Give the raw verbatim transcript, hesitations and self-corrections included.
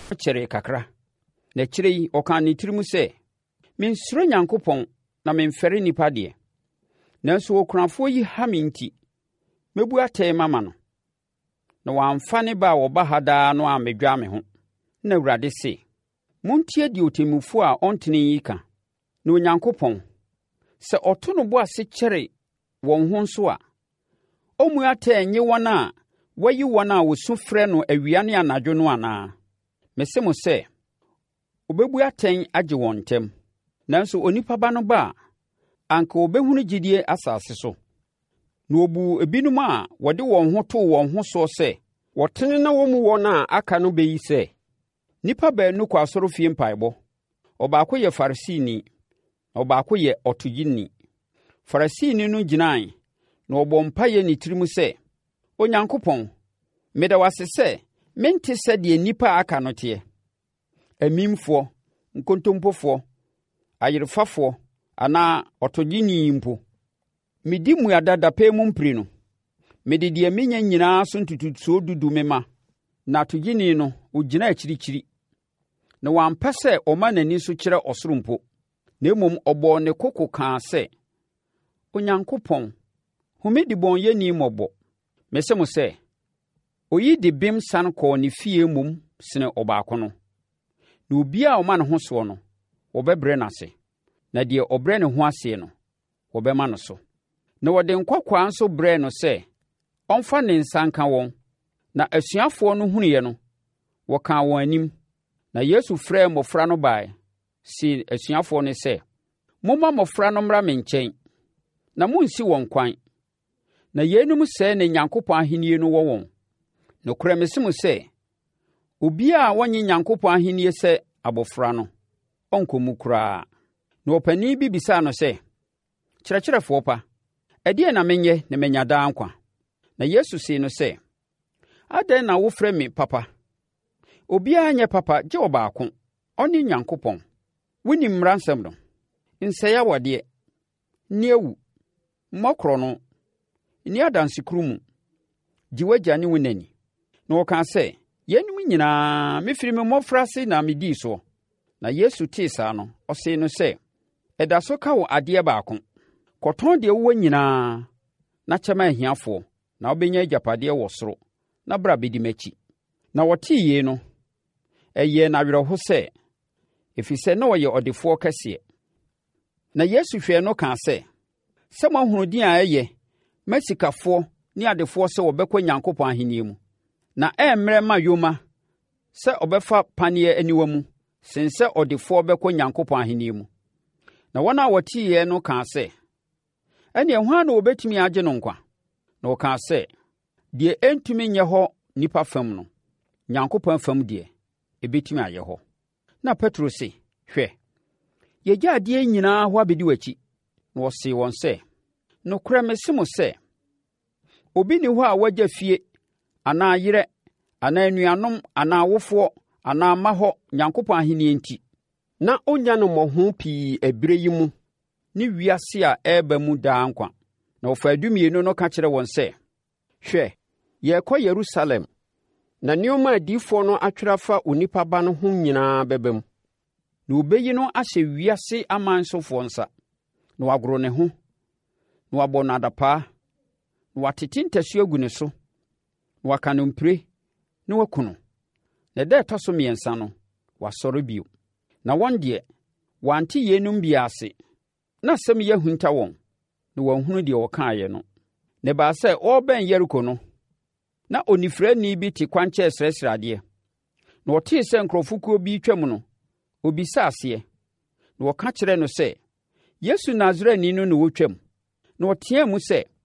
kyere kakra. Na kyere yi ɔka ne tirim sɛ, mensuro Nyankopɔn na memfɛre nipa deɛ. Nanso okunafoɔ yi ha me nti, mebu atɛn mama no. Na wamfa ne ba a ɔba ha daa no a medwa me ho. Na Awurade se, montie deɛ ɔtemmufoɔ a ɔntene yi ka. Na Onyankopɔn, sɛ ɔto no bo ase kyere wɔn ho nso a, ɔmmu atɛn nye wɔn a wɔyi wɔn a wɔsu frɛ no awia ne anadwo no anaa? Mese mo sɛ, ɔbɛbu atɛn agye wɔn ntɛm. Nanso onipa ba no ba a, anka ɔbɛhunu gyidie asase so. Na obu ebinom a wɔde wɔn ho too wɔn ho soɔ sɛ, wɔtene na wɔn mu wɔn a aka no bɛyi sɛ, nnipa baanu kɔ asɔrefie mpaebɔ. Ɔbaako yɛ Farisini, na ɔbaako yɛ ɔtogyini. Farisini no gyinae, na ɔbɔ mpaeɛ ne tirim sɛ, Onyankopɔn, meda wo ase sɛ mente sɛdeɛ nnipa a aka no teɛ. Amimfoɔ, nkontompofoɔ, ayerefafoɔ anaa ɔtogyini mpo. Medi mmuada dapɛ mu mpiri no. Mede deɛ menya nyinaa so ntututuo dudu me ma. Na atogyini no, ɔgyina akyirikyiri. Na wampɛ sɛ ɔma n'ani so kyerɛ ɔsoro mpo. Na mmom ɔbɔɔ ne koko kaa sɛ, Onyankopɔn, hu me debɔnyɛni mmɔbɔ. Mese mo sɛ, oyi de bem sane kɔɔ ne fie mmom sene ɔbaako no. Na obiara a ɔma ne ho soɔ no, wɔbɛbrɛ no ase. Na deɛ ɔbrɛ ne ho ase no, wɔbɛma no so. Na wɔde nkɔkwaa nso brɛɛ no sɛ, ɔmfa ne nsa nka wɔn. Na asuafoɔ no hunuiɛ no, wɔkaa wɔn anim. Na Yesu frɛɛ mmɔfra no bae, see asuafoɔ no sɛ, momma mmɔfra no mmra me nkyɛn, na monnsi wɔn kwan. Na yeinom sɛɛ na Nyankopɔn ahennie no wɔ wɔn. Nokorɛ mese mo sɛ, obiara a wɔnye Nyankopɔn ahennie sɛ abɔfra no, ɔnkɔ mu koraa. Na ɔpanin bi bisaa no sɛ, Kyerɛkyerɛfoɔ pa, ɛdeɛn na menyɛ na manya daa nkwa? Na Yesu see no sɛ, adɛn na wofrɛ me papa? Obiara nyɛ papa gye ɔbaako, ɔne Nyankopɔn. Wonim mmaransɛm no. Nsɛe awadeɛ, nni awu, mmɔ korɔno, nni adansekurum mu, gye w'agya ne wo na ni. Na wɔkaa sɛ, yɛnum nyinaa mefiri me mmɔfraase na medii soɔ. Na Yesu tee saa no, ɔsee no sɛ, ɛda so ka wo adeɛ baako. Kɔtɔn deɛ wowɔ nyinaa, na kyɛma ahiafoɔ, na wobɛnya agyapadeɛ wɔ soro, na bra bɛdi m'akyi. Na wɔtee yei no, ɛyɛɛ no awerɛho sɛ, ɛfiri sɛ na ɔyɛ ɔdefoɔ kɛseɛ. Na Yesu hwɛɛ no kaa sɛ, sɛ moahunu din a ɛyɛ, ma sikafoɔ ne adefoɔ sɛ wɔbɛkɔ Nyankopɔn ahennie mu. Na ɛmmerɛ ma yoma sɛ ɔbɛfa paneɛ aniwa mu, sen sɛ ɔdefoɔ bɛkɔ Nyankopɔn ahennie mu. Na wɔn a wɔteeɛ no kaa sɛ, ɛnneɛ hwan na wɔbɛtumi agye no nkwa? Na wɔkaa sɛ, deɛ ɛntumi nyɛ hɔ nnipa fam no, Nyankopɔn fam deɛ, ɛbɛtumi ayɛ hɔ. Na Petro se, hwɛ, yɛgya adeɛ nyinaa hɔ abɛdi w'akyi. Na wɔsee wɔn sɛ, nokorɛ mese mo sɛ, obi ni hɔ a wagya fie, anaa yerɛ, anaa anuanom, anaa awofoɔ, anaa mma hɔ Nyankopɔn ahennie nti, na ɔnya no mmɔho pii ɛberɛ yi mu ne wiase a ɛreba mu daa nkwa. Na ɔfaa dumienu no ka kyerɛ wɔn sɛ, hwɛ, yɛrekɔ Yerusalem, na nneɛma a adiyifoɔ no atwerɛ afa Onipa Ba no ho nyinaa bɛba mu. Na wɔbɛyi no ahyɛ wiase aman sofoɔ nsa, na wɔagoro ne ho, na wɔabɔ no adapaa, na wɔatete ntasuo agu ne so, na wɔaka no mpire, na wɔaku no. Na ɛda ɛtɔ so mmiɛnsa no, wɔasɔre bio. Na wɔn deɛ, wɔante yeinom bi ase. Na asɛm yi ahunta wɔn, na wɔanhunu deɛ wɔkaeɛ no. Na ɛbaa sɛ ɔrebɛn Yeriko no, na onifirani bi te kwankyɛn srɛsrɛ adeɛ. Na ɔtee sɛ nkurɔfokuo bi twam no, obisaa aseɛ. Na wɔka kyerɛɛ no sɛ, Yesu Nasareni no na wɔtwam. Na ɔteɛɛ mu sɛ,